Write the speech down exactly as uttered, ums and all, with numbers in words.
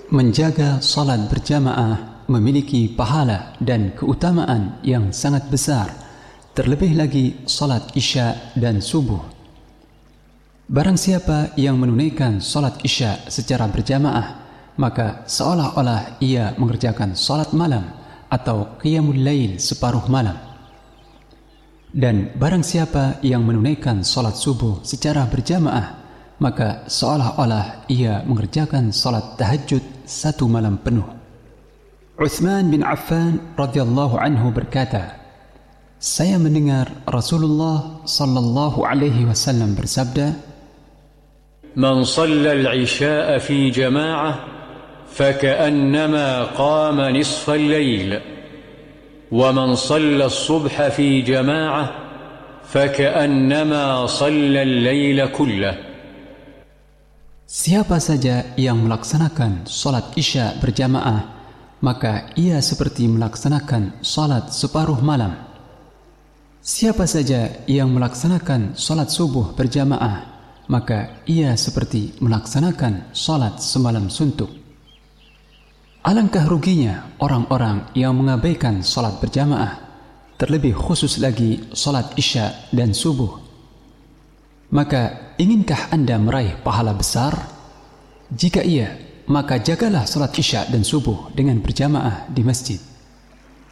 Menjaga salat berjamaah memiliki pahala dan keutamaan yang sangat besar, terlebih lagi salat isya dan subuh. Barang siapa yang menunaikan salat isya secara berjamaah, maka seolah-olah ia mengerjakan salat malam atau qiyamul lail separuh malam. Dan barang siapa yang menunaikan salat subuh secara berjamaah, maka seolah-olah ia mengerjakan salat tahajud satu malam penuh. Utsman bin Affan radhiyallahu anhu berkata, saya mendengar Rasulullah sallallahu alaihi wasallam bersabda, "Man shalla al-'isha'a fi jama'ah faka'annama qama nisfa al-lail, wa man shalla as-subha fi jama'ah faka'annama shalla al-laila kullahu." Siapa saja yang melaksanakan salat isya berjamaah, maka ia seperti melaksanakan salat separuh malam. Siapa saja yang melaksanakan salat subuh berjamaah, maka ia seperti melaksanakan salat semalam suntuk. Alangkah ruginya orang-orang yang mengabaikan salat berjamaah, terlebih khusus lagi salat isya dan subuh. Maka inginkah Anda meraih pahala besar? Jika iya, maka jagalah salat isya dan subuh dengan berjamaah di masjid.